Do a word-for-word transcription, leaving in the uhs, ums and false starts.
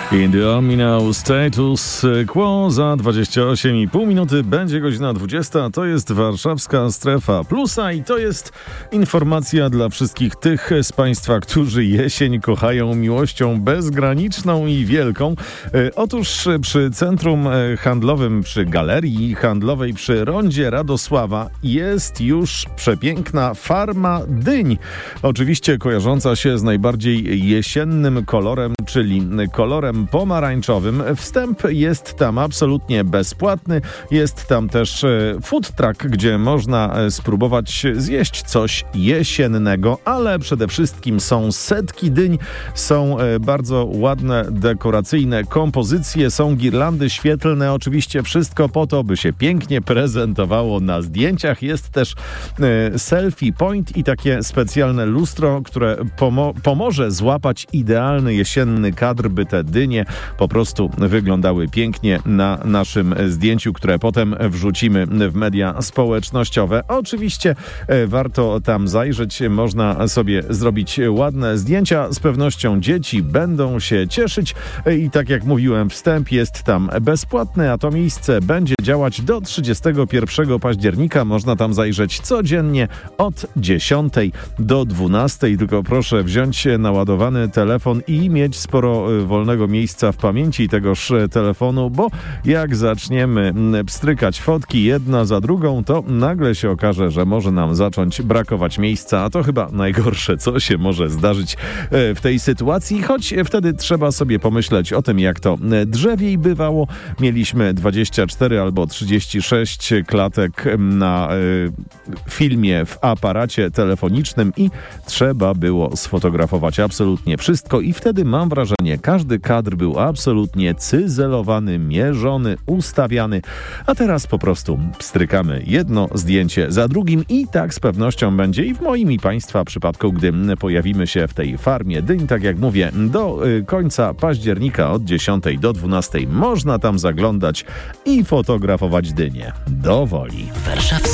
In the Omniał Status Quo za dwadzieścia osiem i pół minuty będzie godzina dwudziesta. To jest warszawska strefa plusa i to jest informacja dla wszystkich tych z Państwa, którzy jesień kochają miłością bezgraniczną i wielką. Otóż przy centrum handlowym, przy galerii handlowej przy rondzie Radosława jest już przepiękna farma dyń. Oczywiście kojarząca się z najbardziej jesiennym kolorem, czyli kolorem pomarańczowym. Wstęp jest tam absolutnie bezpłatny. Jest tam też food truck, gdzie można spróbować zjeść coś jesiennego, ale przede wszystkim są setki dyń, są bardzo ładne, dekoracyjne kompozycje, są girlandy świetlne. Oczywiście wszystko po to, by się pięknie prezentowało na zdjęciach. Jest też selfie point i takie specjalne lustro, które pomo- pomoże złapać idealny jesienny kadr, by te dynie po prostu wyglądały pięknie na naszym zdjęciu, które potem wrzucimy w media społecznościowe. Oczywiście warto tam zajrzeć, można sobie zrobić ładne zdjęcia. Z pewnością dzieci będą się cieszyć i tak jak mówiłem, wstęp jest tam bezpłatny, a to miejsce będzie działać do trzydziestego pierwszego października. Można tam zajrzeć codziennie od dziesiątej do dwunastej. Tylko proszę wziąć naładowany telefon i mieć sporo wolnego miejsca w pamięci tegoż telefonu, bo jak zaczniemy pstrykać fotki jedna za drugą, to nagle się okaże, że może nam zacząć brakować miejsca, a to chyba najgorsze, co się może zdarzyć w tej sytuacji, choć wtedy trzeba sobie pomyśleć o tym, jak to drzewiej bywało. Mieliśmy dwadzieścia cztery albo trzydzieści sześć klatek na filmie w aparacie telefonicznym i trzeba było sfotografować absolutnie wszystko i wtedy mam wrażenie, każdy kadr był absolutnie cyzelowany, mierzony, ustawiany, a teraz po prostu pstrykamy jedno zdjęcie za drugim i tak z pewnością będzie i w moim i Państwa przypadku, gdy pojawimy się w tej farmie dyń, tak jak mówię, do końca października od dziesiątej do dwunastej można tam zaglądać i fotografować dynie. Do woli.